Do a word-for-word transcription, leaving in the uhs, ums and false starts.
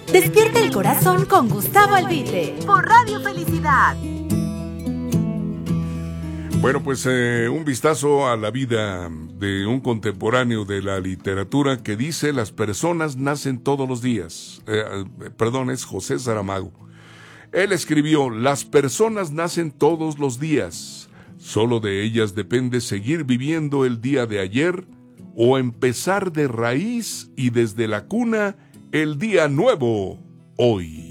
Despierta el corazón con Gustavo Albite por Radio Felicidad. Bueno, pues eh, un vistazo a la vida de un contemporáneo de la literatura que dice: las personas nacen todos los días. Eh, eh, perdón, es José Saramago. Él escribió: las personas nacen todos los días. Solo de ellas depende seguir viviendo el día de ayer o empezar de raíz y desde la cuna el día nuevo hoy.